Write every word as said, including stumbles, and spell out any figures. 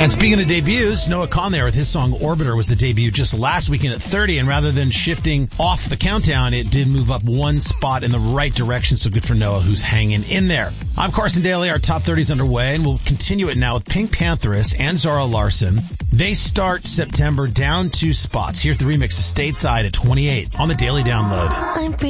And speaking of debuts, Noah Kahn there with his song Orbiter was the debut just last weekend at thirty, and rather than shifting off the countdown, it did move up one spot in the right direction, so good for Noah who's hanging in there. I'm Carson Daly, our top thirty is underway, and we'll continue it now with Pink Pantheress and Zara Larsson. They start September down two spots. Here's the remix of Stateside at twenty-eight on the Daily Download. I'm